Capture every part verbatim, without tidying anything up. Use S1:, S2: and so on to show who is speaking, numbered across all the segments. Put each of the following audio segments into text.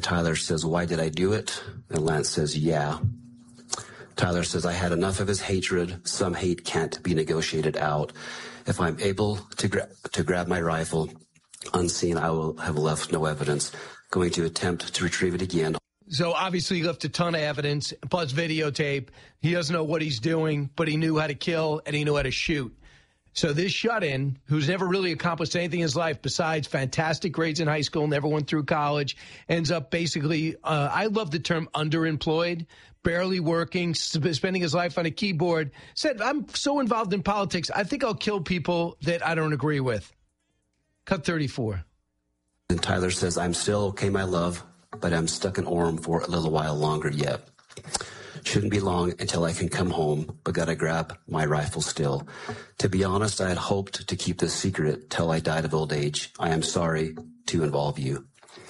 S1: Tyler says, why did I do it? And Lance says, yeah. Tyler says, I had enough of his hatred. Some hate can't be negotiated out. If I'm able to, gra- to grab my rifle unseen, I will have left no evidence. Going to attempt to retrieve it again.
S2: So obviously he left a ton of evidence, plus videotape. He doesn't know what he's doing, but he knew how to kill and he knew how to shoot. So this shut-in, who's never really accomplished anything in his life besides fantastic grades in high school, never went through college, ends up basically, uh, I love the term underemployed, barely working, sp- spending his life on a keyboard, said, I'm so involved in politics, I think I'll kill people that I don't agree with. Cut thirty-four.
S1: And Tyler says, I'm still okay, my love, but I'm stuck in Orem for a little while longer yet. Shouldn't be long until I can come home, but gotta grab my rifle still. To be honest, I had hoped to keep this secret till I died of old age. I am sorry to involve you.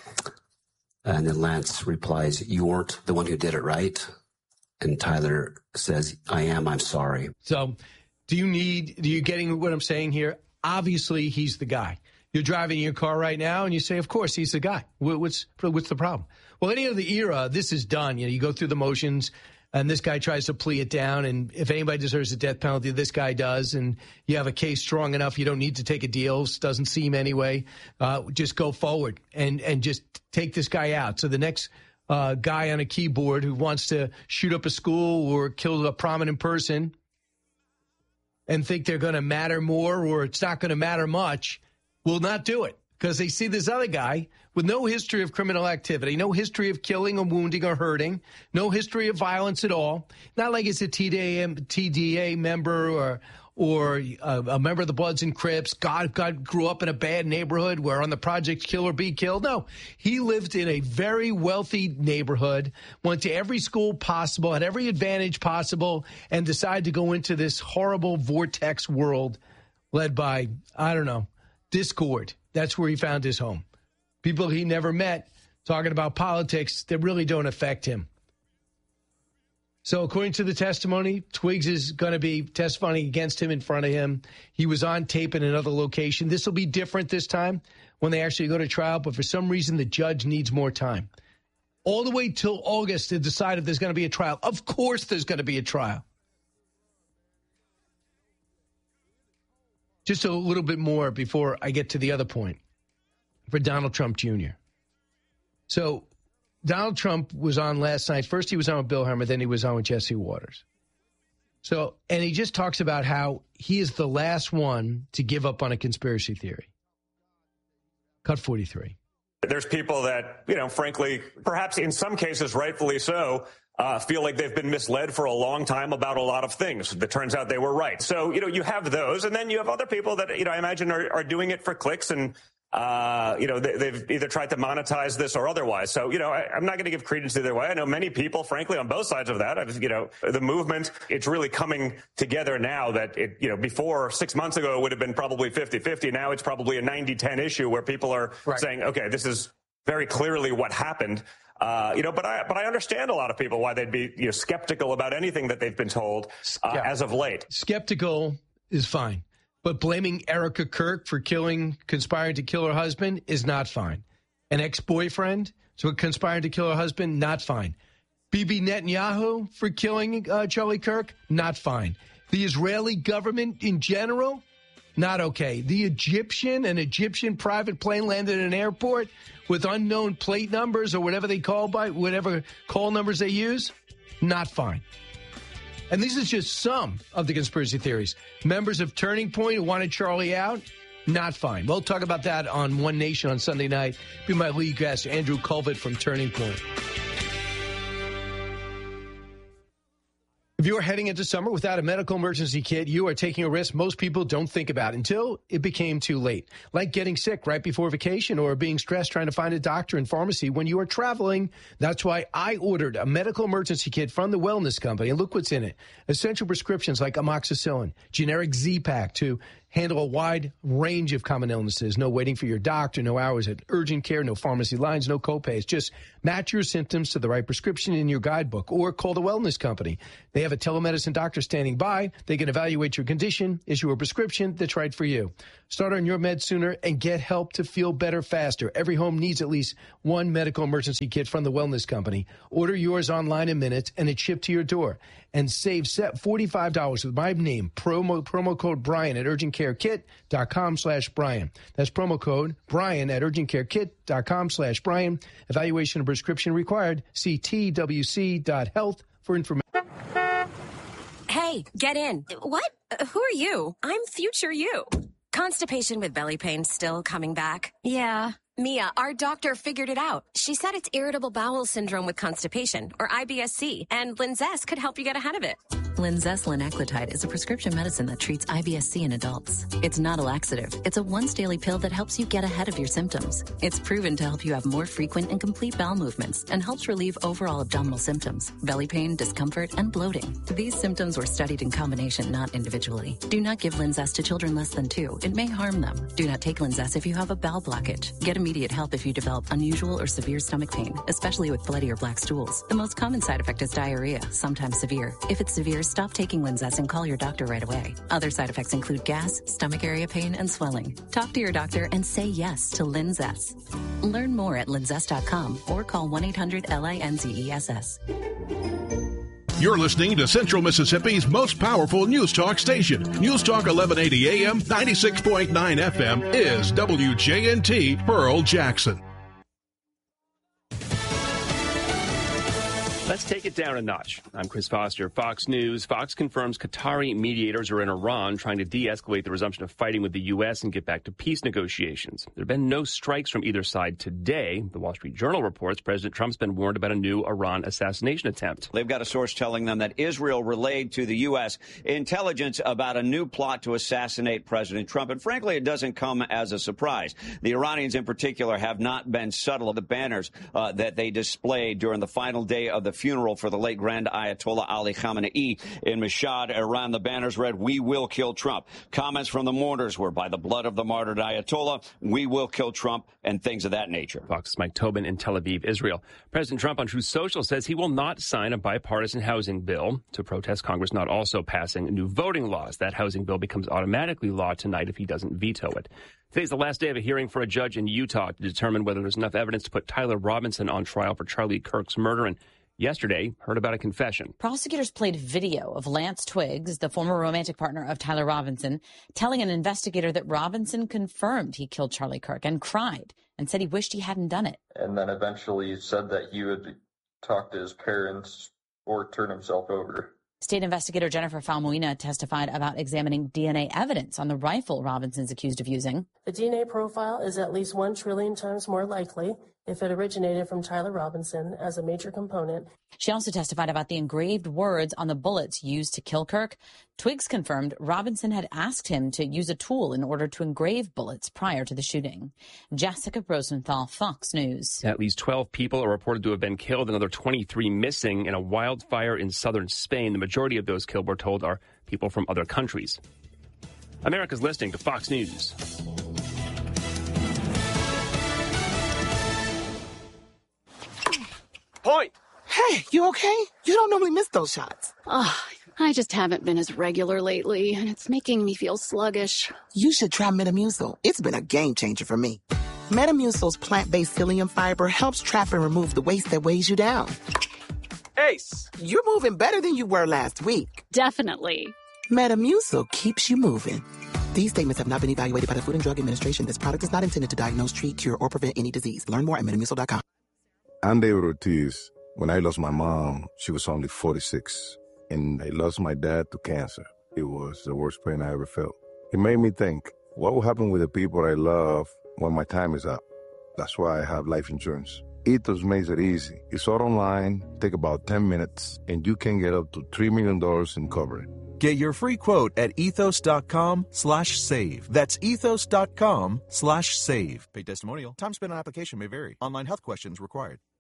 S1: And then Lance replies, you weren't the one who did it, right? And Tyler says, I am, I'm sorry.
S2: So do you need, do you getting what I'm saying here? Obviously, he's the guy. You're driving your car right now and you say, of course, he's the guy. What's, what's the problem? Well, any other era, this is done. You know, you go through the motions. And this guy tries to plea it down. And if anybody deserves a death penalty, this guy does. And you have a case strong enough, you don't need to take a deal. Doesn't seem anyway. Uh, just go forward and, and just take this guy out. So the next uh, guy on a keyboard who wants to shoot up a school or kill a prominent person and think they're going to matter more or it's not going to matter much will not do it. Because they see this other guy with no history of criminal activity, no history of killing or wounding or hurting, no history of violence at all. Not like it's a T D A member or or a, a member of the Bloods and Crips. God, God grew up in a bad neighborhood where on the project kill or be killed. No, he lived in a very wealthy neighborhood, went to every school possible, had every advantage possible, and decided to go into this horrible vortex world led by, I don't know, discord. That's where he found his home. People he never met talking about politics that really don't affect him. So according to the testimony, Twiggs is going to be testifying against him in front of him. He was on tape in another location. This will be different this time when they actually go to trial, but for some reason the judge needs more time. All the way till August to decide if there's going to be a trial. Of course there's going to be a trial. Just a little bit more before I get to the other point for Donald Trump Junior So Donald Trump was on last night. First he was on with Bill Hemmer, then he was on with Jesse Waters. So, and he just talks about how he is the last one to give up on a conspiracy theory. Cut forty-three.
S3: There's people that, you know, frankly, perhaps in some cases, rightfully so, uh, feel like they've been misled for a long time about a lot of things. It turns out they were right. So, you know, you have those. And then you have other people that, you know, I imagine are, are doing it for clicks and, uh, you know, they, they've either tried to monetize this or otherwise. So, you know, I, I'm not going to give credence either way. I know many people, frankly, on both sides of that. I've, you know, the movement, it's really coming together now that it, you know, before six months ago, it would have been probably fifty-fifty. Now it's probably a ninety ten issue where people are right. saying, OK, this is very clearly what happened. Uh, you know, but I but I understand a lot of people why they'd be you know, skeptical about anything that they've been told uh, yeah. as of late.
S2: Skeptical is fine, but blaming Erica Kirk for killing, conspiring to kill her husband is not fine. An ex-boyfriend so conspiring to kill her husband, not fine. Bibi Netanyahu for killing uh, Charlie Kirk, not fine. The Israeli government in general, not okay. The Egyptian, an Egyptian private plane landed in an airport with unknown plate numbers or whatever they call by, whatever call numbers they use, not fine. And this is just some of the conspiracy theories. Members of Turning Point who wanted Charlie out, not fine. We'll talk about that on One Nation on Sunday night. Be my lead guest, Andrew Colvett from Turning Point. If you're heading into summer without a medical emergency kit, you are taking a risk most people don't think about until it became too late. Like getting sick right before vacation or being stressed trying to find a doctor and pharmacy when you are traveling. That's why I ordered a medical emergency kit from the Wellness Company. And look what's in it. Essential prescriptions like amoxicillin, generic Z-Pak to handle a wide range of common illnesses. No waiting for your doctor, no hours at urgent care, no pharmacy lines, no copays. Just match your symptoms to the right prescription in your guidebook or call the Wellness Company. They have a telemedicine doctor standing by. They can evaluate your condition, issue a prescription that's right for you. Start on your meds sooner and get help to feel better faster. Every home needs at least one medical emergency kit from the Wellness Company. Order yours online in minutes and it's shipped to your door. And save forty-five dollars with my name, promo promo code Brian at urgentcarekit.com slash Brian. That's promo code Brian at urgentcarekit.com slash Brian. Evaluation and prescription required. See T W C dot health for information.
S4: Hey, get in.
S5: What? Uh, who are you?
S4: I'm future you. Constipation with belly pain still coming back?
S5: Yeah.
S4: Mia, our doctor figured it out. She said it's irritable bowel syndrome with constipation, or I B S C, and Linzess could help you get ahead of it.
S6: Linzess linaclotide is a prescription medicine that treats I B S C in adults. It's not a laxative. It's a once-daily pill that helps you get ahead of your symptoms. It's proven to help you have more frequent and complete bowel movements and helps relieve overall abdominal symptoms, belly pain, discomfort, and bloating. These symptoms were studied in combination, not individually. Do not give Linzess to children less than two. It may harm them. Do not take Linzess if you have a bowel blockage. Get immediate help if you develop unusual or severe stomach pain, especially with bloody or black stools. The most common side effect is diarrhea, sometimes severe. If it's severe, stop taking Linzess and call your doctor right away. Other side effects include gas, stomach area pain, and swelling. Talk to your doctor and say yes to Linzess. Learn more at linzess dot com or call one eight hundred L I N Z E S S.
S7: You're listening to Central Mississippi's most powerful news talk station. News Talk eleven eighty A M, ninety-six point nine F M is W J N T Pearl Jackson.
S8: Let's take it down a notch. I'm Chris Foster, Fox News. Fox confirms Qatari mediators are in Iran trying to de-escalate the resumption of fighting with the U S and get back to peace negotiations. There have been no strikes from either side today. The Wall Street Journal reports President Trump's been warned about a new Iran assassination attempt.
S9: They've got a source telling them that Israel relayed to the U S intelligence about a new plot to assassinate President Trump. And frankly, it doesn't come as a surprise. The Iranians in particular have not been subtle. The banners uh, that they displayed during the final day of the funeral for the late Grand Ayatollah Ali Khamenei in Mashhad, Iran. The banners read, "We will kill Trump." Comments from the mourners were, "By the blood of the martyred Ayatollah, we will kill Trump," and things of that nature.
S8: Fox's Mike Tobin in Tel Aviv, Israel. President Trump on Truth Social says he will not sign a bipartisan housing bill to protest Congress not also passing new voting laws. That housing bill becomes automatically law tonight if he doesn't veto it. Today's the last day of a hearing for a judge in Utah to determine whether there's enough evidence to put Tyler Robinson on trial for Charlie Kirk's murder. And yesterday, heard about a confession.
S10: Prosecutors played video of Lance Twiggs, the former romantic partner of Tyler Robinson, telling an investigator that Robinson confirmed he killed Charlie Kirk and cried and said he wished he hadn't done it.
S11: And then eventually said that he would talk to his parents or turn himself over.
S10: State investigator Jennifer Falmuina testified about examining D N A evidence on the rifle Robinson's accused of using.
S12: The D N A profile is at least one trillion times more likely if it originated from Tyler Robinson as a major component.
S10: She also testified about the engraved words on the bullets used to kill Kirk. Twiggs confirmed Robinson had asked him to use a tool in order to engrave bullets prior to the shooting. Jessica Rosenthal, Fox News.
S8: At least twelve people are reported to have been killed, another twenty-three missing in a wildfire in southern Spain. The majority of those killed, we're told, are people from other countries. America's listening to Fox News.
S13: Point. Hey, you okay? You don't normally miss those shots.
S14: Oh, I just haven't been as regular lately, and it's making me feel sluggish.
S13: You should try Metamucil. It's been a game changer for me. Metamucil's plant-based psyllium fiber helps trap and remove the waste that weighs you down.
S15: Ace,
S13: you're moving better than you were last week.
S14: Definitely.
S13: Metamucil keeps you moving. These statements have not been evaluated by the Food and Drug Administration. This product is not intended to diagnose, treat, cure, or prevent any disease. Learn more at metamucil dot com.
S16: I'm David Ortiz. When I lost my mom, she was only forty-six. And I lost my dad to cancer. It was the worst pain I ever felt. It made me think, what will happen with the people I love when my time is up? That's why I have life insurance. Ethos makes it easy. It's all online, take about ten minutes, and you can get up to three million dollars in coverage.
S17: Get your free quote at ethos.com slash save. That's ethos.com slash save. Paid testimonial. Time spent on application may vary. Online health questions required.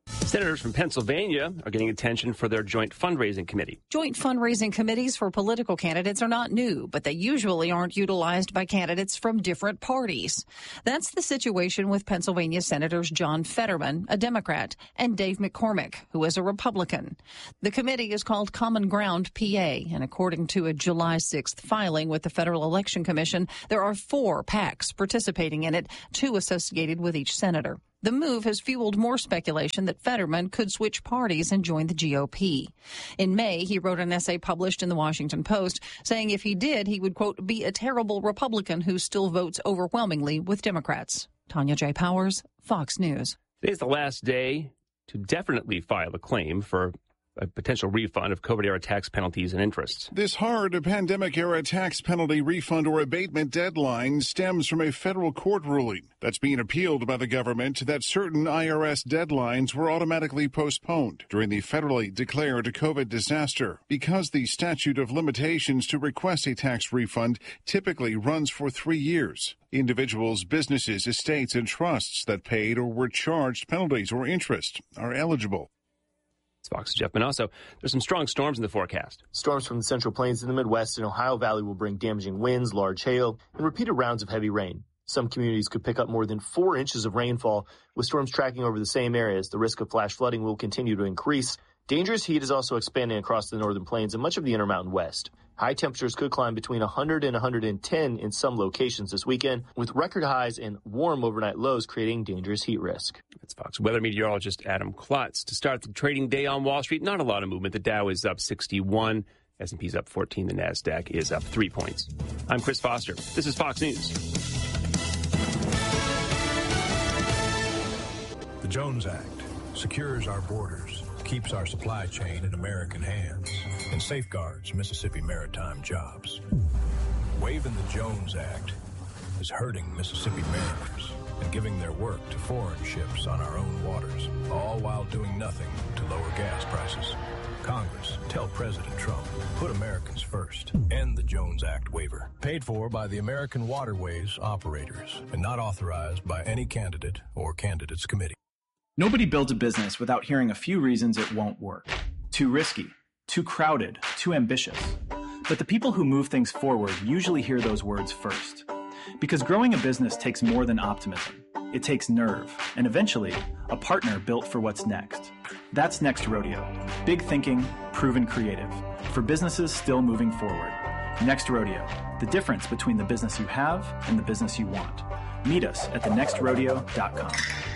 S8: Senators from Pennsylvania are getting attention for their joint fundraising committee.
S18: Joint fundraising committees for political candidates are not new, but they usually aren't utilized by candidates from different parties. That's the situation with Pennsylvania Senators John Fetterman, a Democrat, and Dave McCormick, who is a Republican. The committee is called Common Ground P A, and according to a July sixth filing with the Federal Election Commission, there are four PACs participating in it, two associated with each senator. The move has fueled more speculation that Fetterman could switch parties and join the G O P. In May, he wrote an essay published in the Washington Post saying if he did, he would, quote, be a terrible Republican who still votes overwhelmingly with Democrats. Tanya J. Powers, Fox News.
S8: Today's the last day to definitely file a claim for a potential refund of COVID-era tax penalties and interests.
S19: This hard pandemic-era tax penalty refund or abatement deadline stems from a federal court ruling that's being appealed by the government that certain I R S deadlines were automatically postponed during the federally declared COVID disaster. Because the statute of limitations to request a tax refund typically runs for three years. Individuals, businesses, estates, and trusts that paid or were charged penalties or interest are eligible.
S8: It's Fox's Jeff Manasso. There's some strong storms in the forecast.
S20: Storms from the Central Plains in the Midwest and Ohio Valley will bring damaging winds, large hail, and repeated rounds of heavy rain. Some communities could pick up more than four inches of rainfall, with storms tracking over the same areas. The risk of flash flooding will continue to increase. Dangerous heat is also expanding across the northern plains and much of the Intermountain West. High temperatures could climb between one hundred and one hundred ten in some locations this weekend, with record highs and warm overnight lows creating dangerous heat risk.
S8: It's Fox weather meteorologist Adam Klotz. To start the trading day on Wall Street, not a lot of movement. The Dow is up sixty-one, S and P's up fourteen, the NASDAQ is up three points. I'm Chris Foster. This is Fox News.
S21: The Jones Act secures our borders, keeps our supply chain in American hands, and safeguards Mississippi maritime jobs. Waiving the Jones Act is hurting Mississippi mariners and giving their work to foreign ships on our own waters, all while doing nothing to lower gas prices. Congress, tell President Trump, put Americans first. End the Jones Act waiver. Paid for by the American Waterways operators and not authorized by any candidate or candidates committee.
S22: Nobody builds a business without hearing a few reasons it won't work. Too risky, too crowded, too ambitious. But the people who move things forward usually hear those words first. Because growing a business takes more than optimism. It takes nerve, and eventually, a partner built for what's next. That's Next Rodeo. Big thinking, proven creative. For businesses still moving forward. Next Rodeo. The difference between the business you have and the business you want. Meet us at the next rodeo dot com.